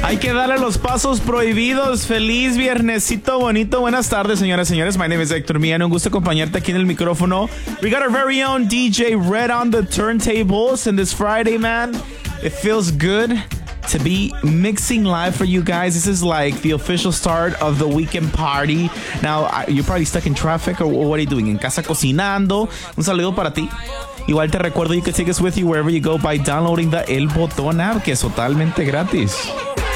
Hay que darle los pasos prohibidos. Feliz viernesito bonito. Buenas tardes, señoras y señores. My name is Héctor Millán. Un gusto acompañarte aquí en el micrófono. We got our very own DJ Red on the turntables. And this Friday, man, it feels good to be mixing live for you guys. This is like the official start of the weekend party. Now, you're probably stuck in traffic, or what are you doing? En casa cocinando. Un saludo para ti. Igual te recuerdo, you can take us with you wherever you go by downloading the El Botón app, que es totalmente gratis.